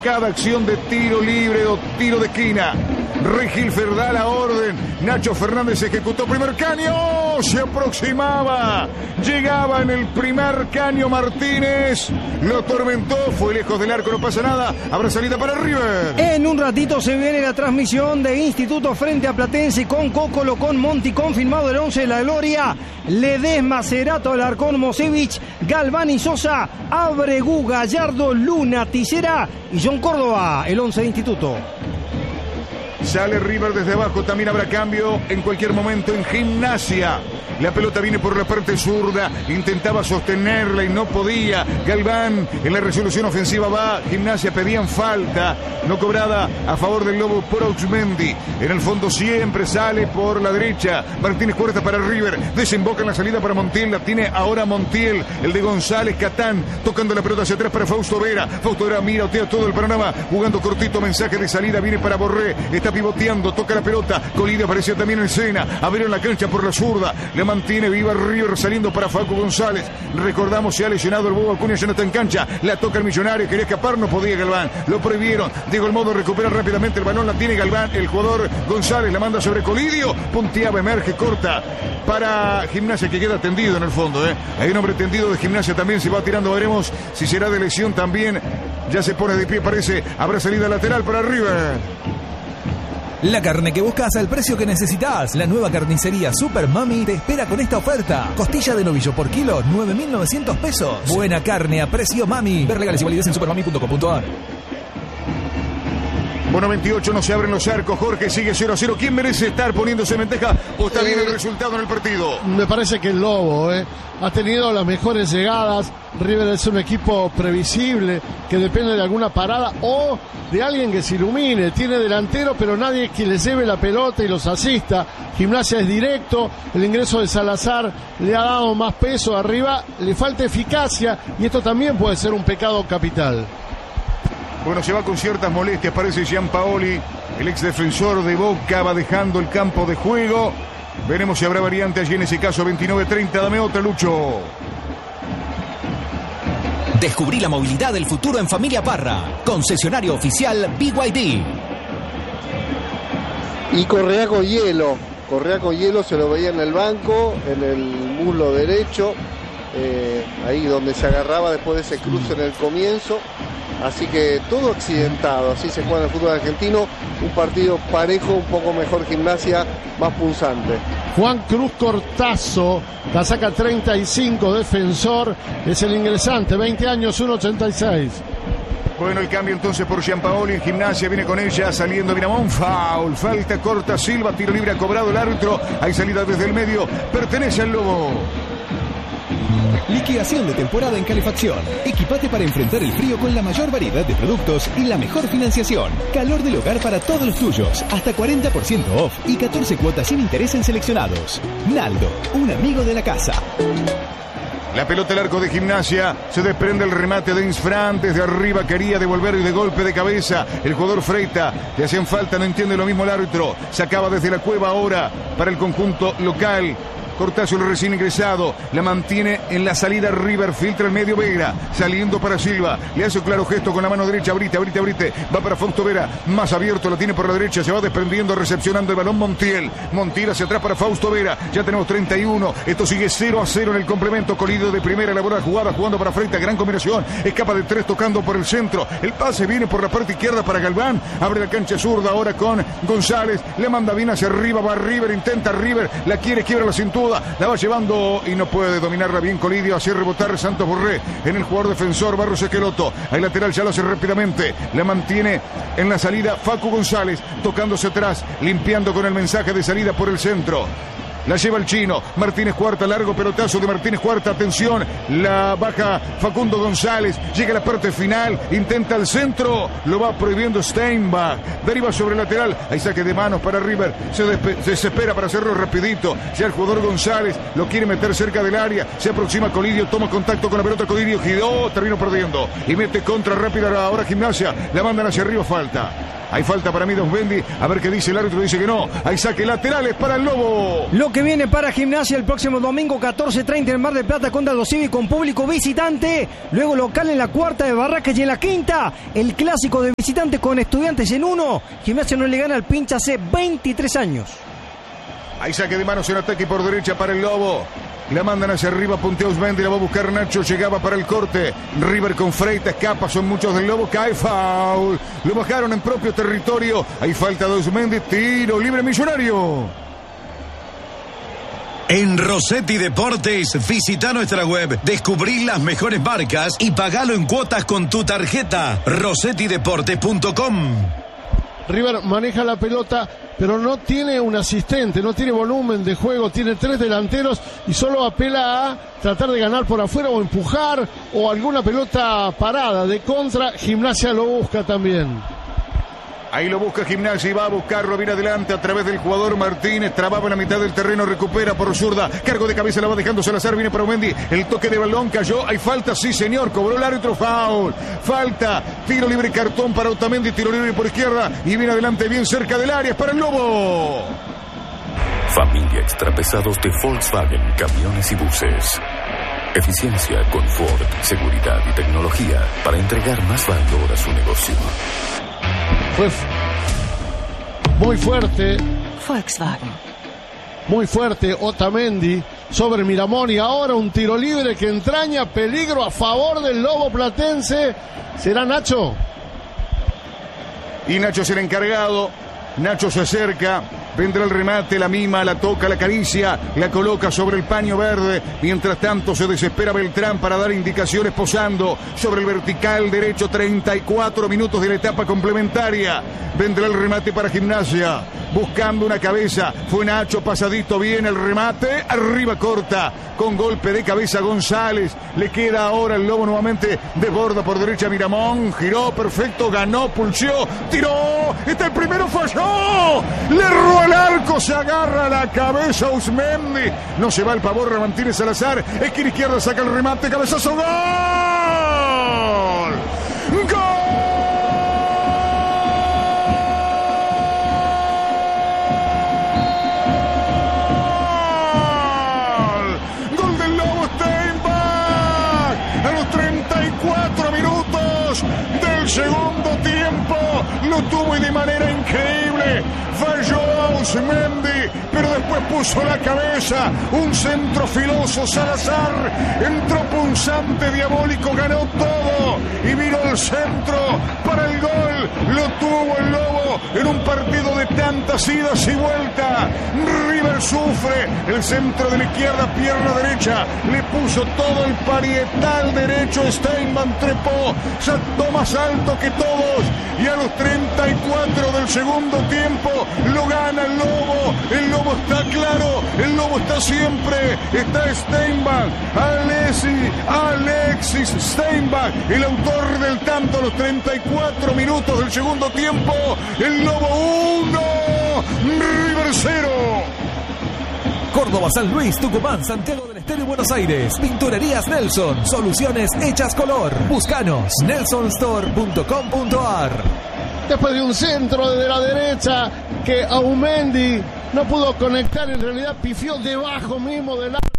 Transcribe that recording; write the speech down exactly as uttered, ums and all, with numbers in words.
cada acción de tiro libre o tiro de esquina. Regilfer da la orden. Nacho Fernández ejecutó primer caño. Se aproximaba. Llegaba en el primer caño Martínez. Lo atormentó. Fue lejos del arco. No pasa nada. Habrá salida para River. En un ratito se viene la transmisión de Instituto frente a Platense con Cocolo, con Monti, confirmado el once de la gloria. Ledesma, Cerato, Alarcón, Mosevich, Galván y Sosa, Abregu, Gallardo, Luna, Tisera y John Córdoba, el once de Instituto. Sale River desde abajo, también habrá cambio en cualquier momento en Gimnasia. La pelota viene por la parte zurda, intentaba sostenerla y no podía. Galván en la resolución ofensiva va. Gimnasia pedían falta, no cobrada a favor del Lobo por Auxmendi. En el fondo siempre sale por la derecha. Martínez Cuarta para River, desemboca en la salida para Montiel, la tiene ahora Montiel, el de González Catán, tocando la pelota hacia atrás para Fausto Vera. Fausto Vera mira, otea todo el panorama, jugando cortito, mensaje de salida, viene para Borré, está pivoteando, toca la pelota, Colidio aparecía también en escena, abrieron la cancha por la zurda, le mantiene viva River saliendo para Facu González. Recordamos, se ha lesionado el Bobo Acuña, ya no está en cancha, la toca el Millonario, quería escapar, no podía Galván, lo prohibieron, Diego el Modo recupera rápidamente el balón, la tiene Galván, el jugador González la manda sobre Colidio, punteaba, emerge, corta para Gimnasia, que queda tendido en el fondo, ¿eh? Hay un hombre tendido de Gimnasia también, se va tirando, veremos si será de lesión también, ya se pone de pie, parece, habrá salida lateral para River. La carne que buscas al precio que necesitas. La nueva carnicería Super Mami te espera con esta oferta. Costilla de novillo por kilo, nueve mil novecientos pesos. Buena carne a precio Mami. Ver legales y validez en supermami punto com punto a r. Bueno, veintiocho, no se abren los arcos. Jorge sigue cero a cero. ¿Quién merece estar poniéndose en ventaja o está bien el resultado en el partido? Me parece que el Lobo eh, ha tenido las mejores llegadas. River es un equipo previsible que depende de alguna parada o de alguien que se ilumine. Tiene delantero, pero nadie que le lleve la pelota y los asista. Gimnasia es directo. El ingreso de Salazar le ha dado más peso arriba. Le falta eficacia y esto también puede ser un pecado capital. Bueno, se va con ciertas molestias, parece Gianpaoli, el ex defensor de Boca, va dejando el campo de juego. Veremos si habrá variante allí en ese caso. Veintinueve treinta, dame otra, Lucho. Descubrí la movilidad del futuro en Familia Parra, concesionario oficial B Y D. Y Correa con hielo, Correa con hielo se lo veía en el banco, en el muslo derecho, eh, ahí donde se agarraba después de ese cruce en el comienzo. Así que todo accidentado, así se juega en el fútbol argentino, un partido parejo, un poco mejor Gimnasia, más punzante. Juan Cruz Cortazo, la saca treinta y cinco, defensor, es el ingresante, veinte años, uno ochenta y seis. Bueno, el cambio entonces por Gianpaoli en Gimnasia, viene con ella, saliendo Miramón, foul, falta corta Silva, tiro libre, ha cobrado el árbitro, hay salida desde el medio, pertenece al Lobo. Liquidación de temporada en calefacción. Equipate para enfrentar el frío con la mayor variedad de productos y la mejor financiación. Calor del hogar para todos los tuyos. Hasta cuarenta por ciento off y catorce cuotas sin interés en seleccionados. Naldo, un amigo de la casa. La pelota al arco de Gimnasia, se desprende el remate de Insfran, desde arriba quería devolver y de golpe de cabeza el jugador Freita, le hacían falta, no entiende lo mismo el árbitro, sacaba desde la cueva ahora para el conjunto local. Cortazo, el recién ingresado, la mantiene en la salida River, filtra el medio Vera, saliendo para Silva, le hace un claro gesto con la mano derecha, abrite, abrite, abrite, va para Fausto Vera, más abierto, la tiene por la derecha, se va desprendiendo, recepcionando el balón Montiel, Montiel hacia atrás para Fausto Vera, ya tenemos treinta y uno, esto sigue cero a cero en el complemento, Colidio de primera, elabora jugada, jugando para Freita, gran combinación, escapa de tres, tocando por el centro, el pase viene por la parte izquierda para Galván, abre la cancha zurda ahora con González, le manda bien hacia arriba, va River, intenta River, la quiere, quiebra la cintura, la va llevando y no puede dominarla bien Colidio, hace rebotar Santos Borré en el jugador defensor Barros Esqueloto, hay lateral, ya lo hace rápidamente, la mantiene en la salida Facu González, tocándose atrás, limpiando con el mensaje de salida por el centro. La lleva el chino, Martínez Cuarta, largo pelotazo de Martínez Cuarta, atención, la baja Facundo González, llega a la parte final, intenta el centro, lo va prohibiendo Steinbach, deriva sobre el lateral, hay saque de manos para River, se, se desespera para hacerlo rapidito, ya el jugador González lo quiere meter cerca del área, se aproxima Colidio, toma contacto con la pelota, Colidio giró, terminó perdiendo, y mete contra rápida ahora Gimnasia, la mandan hacia arriba, falta. Hay falta para mí de Osbendi, a ver qué dice el árbitro, dice que no, hay saque laterales para el Lobo. Lo que que viene para Gimnasia el próximo domingo catorce treinta en Mar del Plata contra los Civi con público visitante. Luego local en la cuarta de Barracas y en la quinta el clásico de visitante con Estudiantes en uno. Gimnasia no le gana al Pincha hace veintitrés años. Hay saque de manos en ataque por derecha para el Lobo. La mandan hacia arriba, puntea Usmendi, la va a buscar Nacho, llegaba para el corte. River con Freitas, escapa, son muchos del Lobo, cae foul. Lo bajaron en propio territorio. Hay falta de Usmendi, tiro libre Millonario. En Rossetti Deportes, visita nuestra web, descubrí las mejores marcas y pagalo en cuotas con tu tarjeta. rossetti deportes punto com. River maneja la pelota, pero no tiene un asistente, no tiene volumen de juego, tiene tres delanteros y solo apela a tratar de ganar por afuera o empujar o alguna pelota parada de contra. Gimnasia lo busca también. Ahí lo busca Gimnasia y va a buscarlo, viene adelante a través del jugador Martínez, trababa en la mitad del terreno, recupera por zurda, cargo de cabeza la va dejando Salazar, viene para Mendy, el toque de balón cayó, hay falta, sí señor, cobró el árbitro, foul, falta, tiro libre, cartón para Otamendi, tiro libre por izquierda y viene adelante bien cerca del área, es para el Lobo. Familia Extrapesados de Volkswagen, camiones y buses. Eficiencia, confort, seguridad y tecnología para entregar más valor a su negocio. Fue muy fuerte. Volkswagen. Muy fuerte Otamendi sobre Miramón y ahora un tiro libre que entraña peligro a favor del Lobo Platense. ¿Será Nacho? Y Nacho es el encargado. Nacho se acerca, vendrá el remate, la mima, la toca, la acaricia, la coloca sobre el paño verde. Mientras tanto se desespera Beltrán para dar indicaciones posando sobre el vertical derecho. Treinta y cuatro minutos de la etapa complementaria. Vendrá el remate para Gimnasia, buscando una cabeza. Fue Nacho, pasadito bien el remate, arriba corta, con golpe de cabeza González. Le queda ahora el Lobo nuevamente, desborda por derecha Miramón, giró perfecto, ganó, pulsó, tiró, está el primero, falló. Le erró al arco, se agarra la cabeza Usmendi. No se va el pavor, Martínez Salazar. Esquina izquierda, saca el remate, cabezazo, gol. ¡Gol! Gol del Lobo Steinbach. A los treinta y cuatro minutos del segundo tiempo. Lo tuvo y de manera increíble. Falló a Usmendi, pero después puso la cabeza. Un centro filoso Salazar. Entró punzante, diabólico, ganó todo. Y vino el centro para el gol. Lo tuvo el Lobo en un partido de tantas idas y vueltas. River sufre. El centro de la izquierda, pierna derecha. Le puso todo el parietal derecho. Steinman trepó. Saltó más alto que todos. Y a los treinta y cuatro del segundo tiempo lo gana el Lobo. El Lobo está claro, el Lobo está siempre. Está Steinbach, Alexis, Alexis Steinbach, el autor del tanto a los treinta y cuatro minutos del segundo tiempo. El Lobo uno, River cero. Córdoba, San Luis, Tucumán, Santiago del Estero y Buenos Aires. Pinturerías Nelson. Soluciones hechas color. Búscanos. nelson store punto com punto a r. Después de un centro de la derecha que Aumendi no pudo conectar, en realidad pifió debajo mismo del arco.